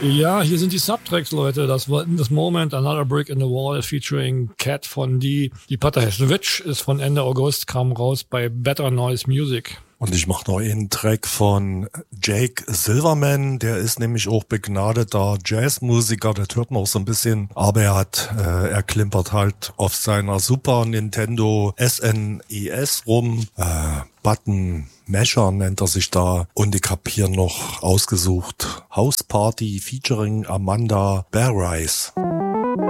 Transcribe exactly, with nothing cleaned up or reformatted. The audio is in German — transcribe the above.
Ja, hier sind die Subtracks, Leute. Das war In This Moment, Another Brick in the Wall featuring Cat von Die. Die Pataheswitch ist von Ende August, kam raus bei Better Noise Music. Und ich mache noch einen Track von Jake Silverman, der ist nämlich auch begnadeter Jazzmusiker, das hört man auch so ein bisschen, aber er hat, äh, er klimpert halt auf seiner Super Nintendo S N E S rum, äh, Button Masher nennt er sich da, und ich hab hier noch ausgesucht House Party featuring Amanda Bearrise.